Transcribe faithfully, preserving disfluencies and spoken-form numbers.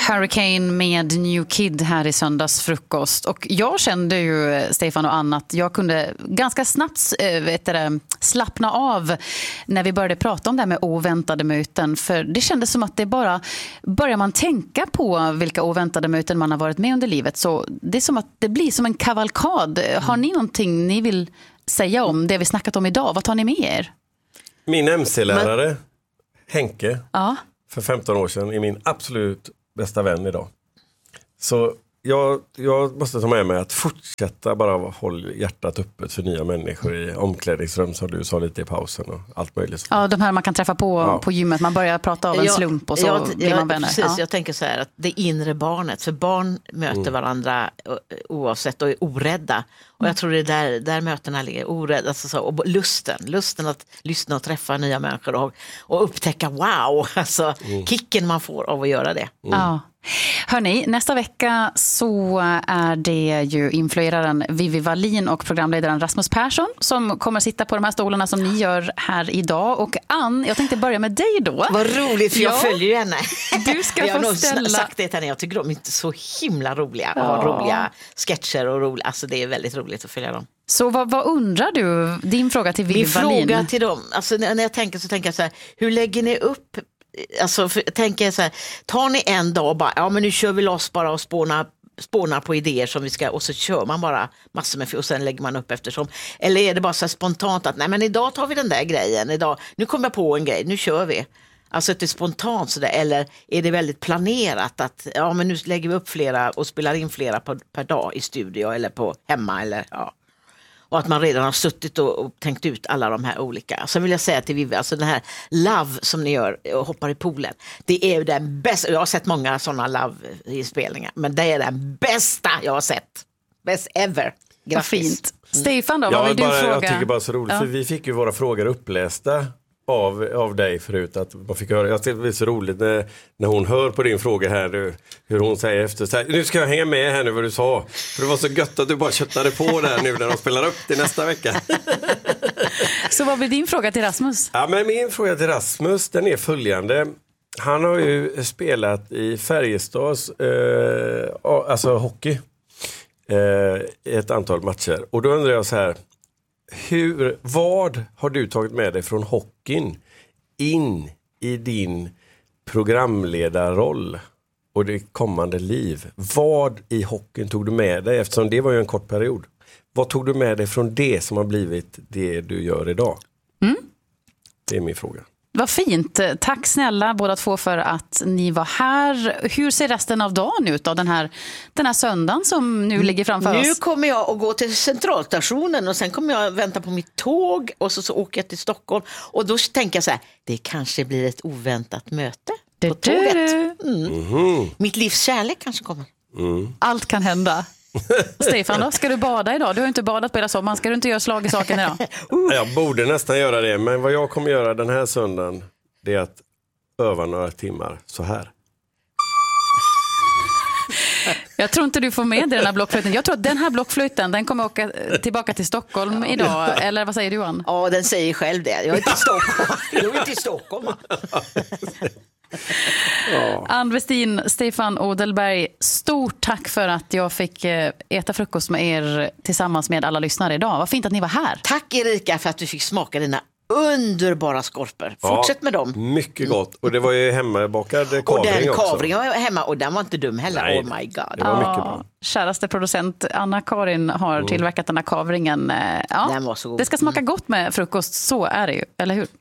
Hurricane med New Kid här i söndagsfrukost. Och jag kände ju, Stefan och Anna, att jag kunde ganska snabbt vet du, slappna av när vi började prata om det här med oväntade möten. För det kändes som att det bara, börjar man tänka på vilka oväntade möten man har varit med under livet, så det är som att det blir som en kavalkad. Har ni någonting ni vill säga om det vi snackat om idag? Vad tar ni med er? Min M C-lärare, Men... Henke, ja. för femton år sedan är min absolut bästa vän idag. Så jag, jag måste ta med mig att fortsätta bara hålla hjärtat öppet för nya människor i omklädningsrum, som du sa lite i pausen och allt möjligt. Ja, de här man kan träffa på ja. på gymmet. Man börjar prata av en jag, slump och så jag, blir man vänner. Precis, ja. jag tänker så här att det inre barnet, för barn möter mm. varandra oavsett och är orädda. Och jag tror det är där, där mötena ligger, orädda. Alltså så, och lusten, lusten att lyssna och träffa nya människor och, och upptäcka wow, alltså mm. kicken man får av att göra det. Mm. Ja. Hörrni, nästa vecka så är det ju influeraren Vivi Wallin och programledaren Rasmus Persson som kommer sitta på de här stolarna som ni gör här idag. Och Ann, jag tänkte börja med dig då. Vad roligt, för jag ja. följer ju henne. Du ska jag få har ställa... sagt det till henne, jag tycker de är inte så himla roliga. Ja. Och roliga sketcher och roliga, alltså det är väldigt roligt att följa dem. Så vad, vad undrar du? Din fråga till Vivi Wallin. Min fråga till dem, alltså när jag tänker så tänker jag så här, hur lägger ni upp? Alltså för, tänker jag så här, tar ni en dag och bara, ja men nu kör vi loss bara och spånar, spånar på idéer som vi ska, och så kör man bara massor med, och sen lägger man upp eftersom, eller är det bara så här spontant att nej men idag tar vi den där grejen, idag, nu kommer jag på en grej, nu kör vi. Alltså att det är spontant sådär, eller är det väldigt planerat att ja men nu lägger vi upp flera och spelar in flera per, per dag i studio eller på hemma eller ja. Och att man redan har suttit och, och tänkt ut alla de här olika. Sen vill jag säga till Vivi, alltså den här Love som ni gör och hoppar i poolen. Det är ju den bästa, jag har sett många sådana Love-inspelningar. Men det är den bästa jag har sett. Best ever. Vad fint. Mm. Stefan då, vad ja, vill du bara, fråga? Jag tycker bara så roligt, ja. för vi fick ju våra frågor upplästa av, av dig förut. Att man fick höra, jag tycker det är så roligt när, när hon hör på din fråga här nu, hur hon säger efter så här, nu ska jag hänga med här nu vad du sa, för det var så gött att du bara köttade på där nu när de spelar upp det nästa vecka. Så vad blir din fråga till Rasmus? Ja, men min fråga till Rasmus, den är följande. Han har ju spelat i Färjestads eh, alltså hockey eh, ett antal matcher, och då undrar jag så här, hur, vad har du tagit med dig från hockeyn in i din programledarroll och det kommande liv? Vad i hockeyn tog du med dig, eftersom det var ju en kort period? Vad tog du med dig från det som har blivit det du gör idag? Mm. Det är min fråga. Vad fint. Tack snälla båda två för att ni var här. Hur ser resten av dagen ut då? Den här, den här söndagen som nu ligger framför nu oss. Nu kommer jag att gå till centralstationen och sen kommer jag vänta på mitt tåg och så, så åker jag till Stockholm. Och då tänker jag så här, det kanske blir ett oväntat möte på du, tåget. Mm. Mm-hmm. Mitt livs kärlek kanske kommer. Mm. Allt kan hända. Stefan då, ska du bada idag? Du har inte badat på hela sommaren, ska du inte göra slag i saken idag? uh. Jag borde nästan göra det, men vad jag kommer göra den här söndagen, det är att öva några timmar så här. Jag tror inte du får med dig den här blockflöjten. Jag tror att den här blockflöjten, den kommer åka tillbaka till Stockholm idag. Eller vad säger du, Johan? Ja, den säger själv det. Jag är inte i Stockholm. Jag är inte i Stockholm. Ja. Ann Westin, Stefan Odelberg, stort tack för att jag fick äta frukost med er tillsammans med alla lyssnare idag. Vad fint att ni var här. Tack Erika för att du fick smaka dina underbara skorpor. Fortsätt ja, med dem. Mycket gott. Och det var ju hemmabakad kavring också. Och den kavringen var hemma och den var inte dum heller. Nej, oh my god. Det var mycket ja, bra. Käraste producent Anna-Karin har mm. tillverkat den här kavringen. Ja, den var så god. Det ska smaka gott med frukost, så är det ju, eller hur?